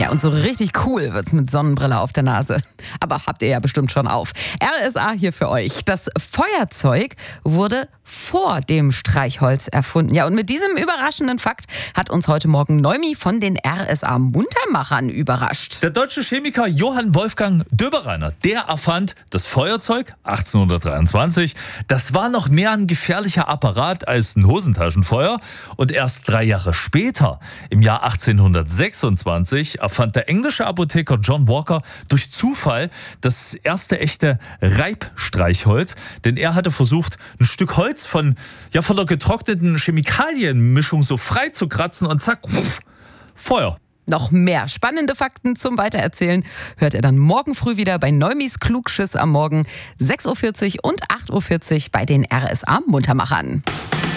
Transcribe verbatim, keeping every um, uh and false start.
Ja, und so richtig cool wird's mit Sonnenbrille auf der Nase. Aber habt ihr ja bestimmt schon auf. R S A hier für euch. Das Feuerzeug wurde vor dem Streichholz erfunden. Ja, und mit diesem überraschenden Fakt hat uns heute Morgen Neumi von den R S A-Muntermachern überrascht. Der deutsche Chemiker Johann Wolfgang Döbereiner, der erfand das Feuerzeug achtzehnhundertdreiundzwanzig. Das war noch mehr ein gefährlicher Apparat als ein Hosentaschenfeuer. Und erst drei Jahre später, im Jahr achtzehnhundertsechsundzwanzig, erfand der englische Apotheker John Walker durch Zufall das erste echte Reibstreichholz. Denn er hatte versucht, ein Stück Holz von, ja, von der getrockneten Chemikalienmischung so frei zu kratzen und zack, wuff, Feuer. Noch mehr spannende Fakten zum Weitererzählen hört ihr dann morgen früh wieder bei Neumis Klugschiss am Morgen, sechs Uhr vierzig und acht Uhr vierzig bei den R S A-Muntermachern.